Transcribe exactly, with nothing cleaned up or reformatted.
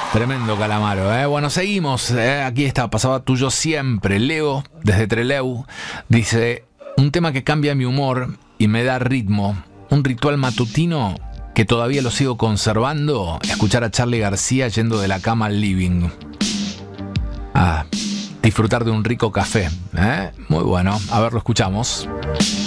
Tremendo Calamaro, ¿eh? Bueno, seguimos. ¿eh? Aquí está, pasaba tuyo siempre. Leo, desde Trelew, dice: un tema que cambia mi humor y me da ritmo. Un ritual matutino que todavía lo sigo conservando. Escuchar a Charly García yendo de la cama al living. Ah, disfrutar de un rico café. ¿eh? Muy bueno. A ver, lo escuchamos.